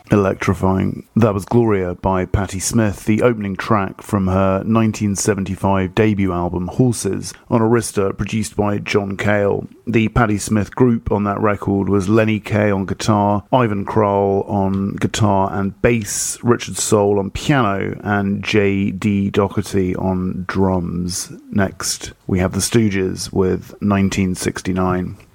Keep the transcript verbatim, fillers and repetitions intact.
Electrifying. That was Gloria by Patti Smith, the opening track from her nineteen seventy-five debut album Horses on Arista, produced by John Cale. The Patti Smith group on that record was Lenny Kaye on guitar, Ivan Kral on guitar and bass, Richard Soul on piano, and J D Doherty on drums. Next, we have the Stooges with nineteen sixty-nine.